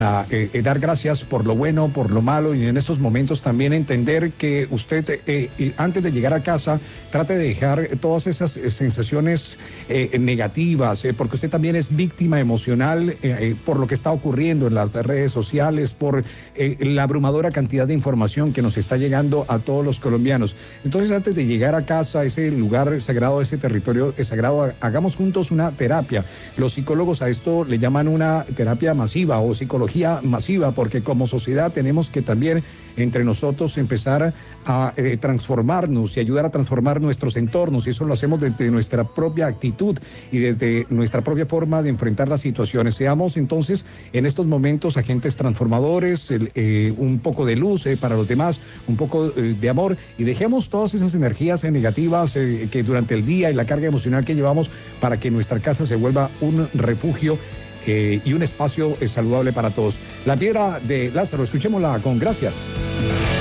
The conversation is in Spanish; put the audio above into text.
dar gracias por lo bueno, por lo malo, y en estos momentos también entender que usted antes de llegar a casa trate de dejar todas esas sensaciones negativas, porque usted también es víctima emocional por lo que está ocurriendo en las redes sociales, por la abrumadora cantidad de información que nos está llegando a todos los colombianos. Entonces, antes de llegar a casa, a ese lugar sagrado, a ese territorio sagrado, hagamos juntos una terapia. Los psicólogos a esto le llaman una terapia masiva o psicología masiva, porque como sociedad tenemos que también entre nosotros empezar a transformarnos y ayudar a transformar nuestros entornos, y eso lo hacemos desde nuestra propia actitud y desde nuestra propia forma de enfrentar las situaciones. Seamos entonces en estos momentos agentes transformadores, un poco de luz para los demás, un poco de amor, y dejemos todas esas energías negativas que durante el día y la carga emocional que llevamos, para que nuestra casa se vuelva un refugio y un espacio saludable para todos. La piedra de Lázaro, escuchémosla con gracias.